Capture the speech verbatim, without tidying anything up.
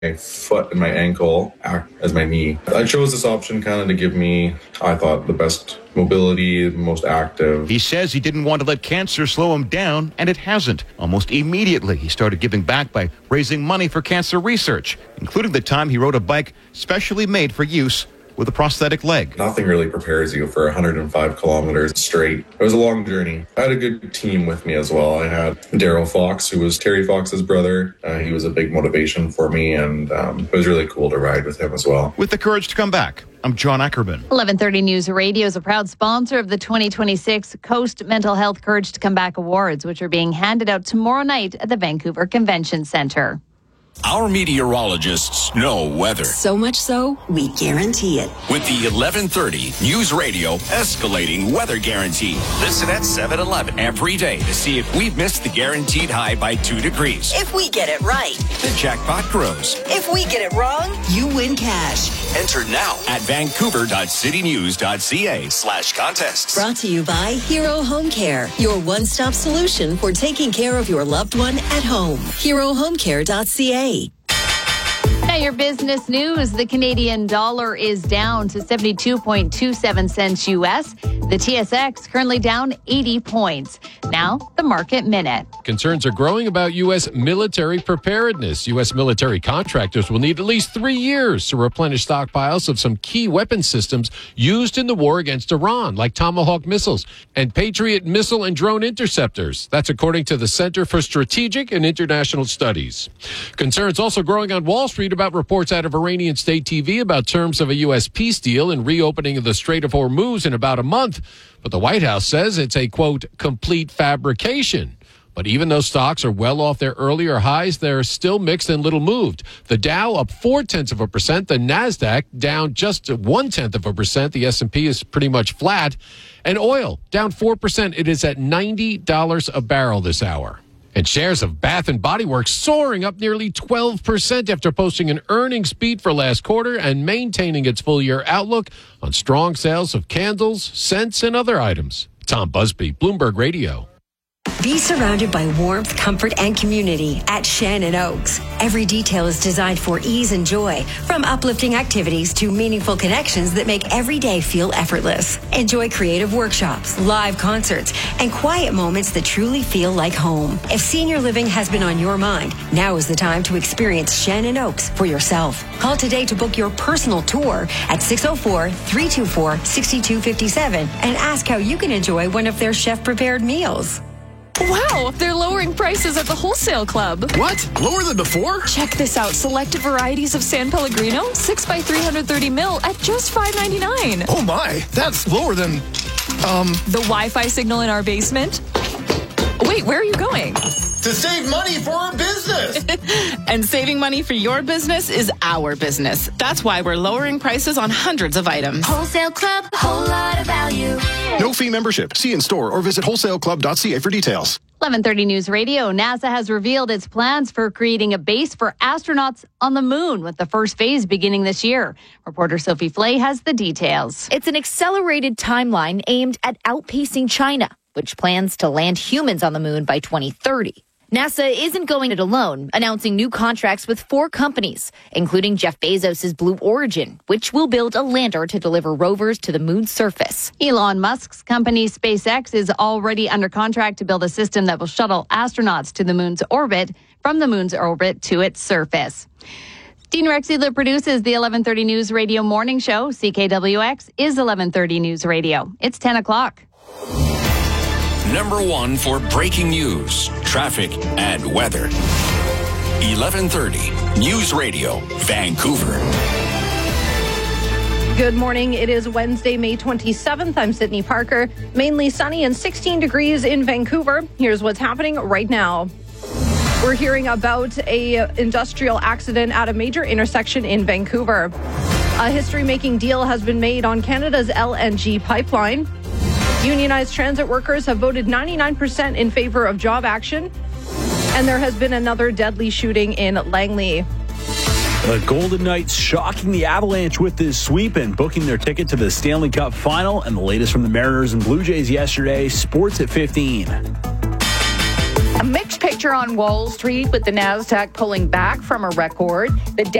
my foot and my ankle act as my knee. I chose this option kind of to give me, I thought, the best mobility, most active. He says he didn't want to let cancer slow him down, and it hasn't. Almost immediately, he started giving back by raising money for cancer research, including the time he rode a bike specially made for use with a prosthetic leg. Nothing really prepares you for one hundred five kilometers straight. It was a long journey. I had a good team with me as well. I had Daryl Fox, who was Terry Fox's brother. Uh, he was a big motivation for me, and um, it was really cool to ride with him as well. With the courage to come back, I'm John Ackerman. eleven thirty News Radio is a proud sponsor of the twenty twenty-six Coast Mental Health Courage to Come Back Awards, which are being handed out tomorrow night at the Vancouver Convention Centre. Our meteorologists know weather. So much so, we guarantee it. With the eleven thirty News Radio escalating weather guarantee. Listen at seven eleven every day to see if we've missed the guaranteed high by two degrees. If we get it right, the jackpot grows. If we get it wrong, you win cash. Enter now at vancouver.citynews.ca slash contest. Brought to you by Hero Home Care, your one-stop solution for taking care of your loved one at home. hero home care dot c a. Now your business news. The Canadian dollar is down to seventy-two point two seven cents U S. The T S X currently down eighty points. Now the market minute. Concerns are growing about U S military preparedness. U S military contractors will need at least three years to replenish stockpiles of some key weapon systems used in the war against Iran, like Tomahawk missiles and Patriot missile and drone interceptors. That's according to the Center for Strategic and International Studies. Concerns also growing on Wall Street about reports out of Iranian state T V about terms of a U S peace deal and reopening of the Strait of Hormuz in about a month. But the White House says it's a, quote, complete fabrication. But even though stocks are well off their earlier highs, they're still mixed and little moved. The Dow up four-tenths of a percent. The NASDAQ down just one-tenth of a percent. The S and P is pretty much flat. And oil down four percent. It is at ninety dollars a barrel this hour. And shares of Bath and Body Works soaring up nearly twelve percent after posting an earnings beat for last quarter and maintaining its full-year outlook on strong sales of candles, scents, and other items. Tom Busby, Bloomberg Radio. Be surrounded by warmth, comfort, and community at Shannon Oaks. Every detail is designed for ease and joy, from uplifting activities to meaningful connections that make every day feel effortless. Enjoy creative workshops, live concerts, and quiet moments that truly feel like home. If senior living has been on your mind, now is the time to experience Shannon Oaks for yourself. Call today to book your personal tour at six oh four, three two four, six two five seven and ask how you can enjoy one of their chef-prepared meals. Wow, they're lowering prices at the Wholesale Club. What? Lower than before? Check this out. Selected varieties of San Pellegrino, six by three hundred thirty mil at just five ninety-nine. Oh my, that's lower than, um... the Wi-Fi signal in our basement? Wait, where are you going? To save money for our business! And saving money for your business is our business. That's why we're lowering prices on hundreds of items. Wholesale Club, a whole lot of value. No fee membership. See in store or visit wholesale club dot c a for details. eleven thirty News Radio. NASA has revealed its plans for creating a base for astronauts on the moon, with the first phase beginning this year. Reporter Sophie Flay has the details. It's an accelerated timeline aimed at outpacing China, which plans to land humans on the moon by twenty thirty. NASA isn't going it alone, announcing new contracts with four companies, including Jeff Bezos' Blue Origin, which will build a lander to deliver rovers to the moon's surface. Elon Musk's company SpaceX is already under contract to build a system that will shuttle astronauts to the moon's orbit, from the moon's orbit to its surface. Dean Rexula produces the eleven thirty News Radio morning show. C K W X is eleven thirty News Radio. It's ten o'clock. Number one for breaking news, traffic, and weather. eleven thirty News Radio, Vancouver. Good morning. It is Wednesday, May twenty-seventh. I'm Sydney Parker. Mainly sunny and sixteen degrees in Vancouver. Here's what's happening right now. We're hearing about a industrial accident at a major intersection in Vancouver. A history-making deal has been made on Canada's L N G pipeline. Unionized transit workers have voted ninety-nine percent in favor of job action. And there has been another deadly shooting in Langley. The Golden Knights shocking the Avalanche with this sweep and booking their ticket to the Stanley Cup Final. And the latest from the Mariners and Blue Jays yesterday, sports at fifteen. A mixed picture pressure on Wall Street with the NASDAQ pulling back from a record. The